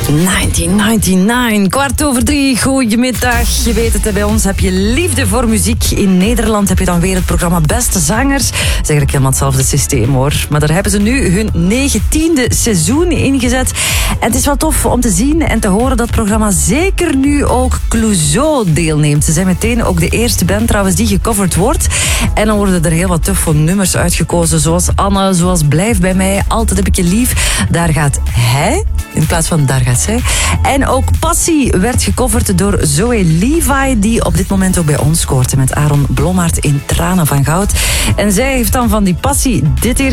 1999, 2:15. Goedemiddag. Je weet het, bij ons heb je liefde voor muziek. In Nederland heb je dan weer het programma Beste Zangers. Dat is eigenlijk helemaal hetzelfde systeem, hoor. Maar daar hebben ze nu hun 19e seizoen ingezet. En het is wel tof om te zien en te horen dat het programma zeker nu ook Clouseau deelneemt. Ze zijn meteen ook de eerste band trouwens die gecoverd wordt. En dan worden er heel wat toffe nummers uitgekozen. Zoals Anne, zoals Blijf bij mij, Altijd heb ik je lief. Daar gaat hij, in plaats van daar gaat zij. En ook Passie werd gecoverd door Zoe Levi, die op dit moment ook bij ons scoort met Aaron Blommaert in Tranen van Goud. En zij heeft dan van die Passie dit hier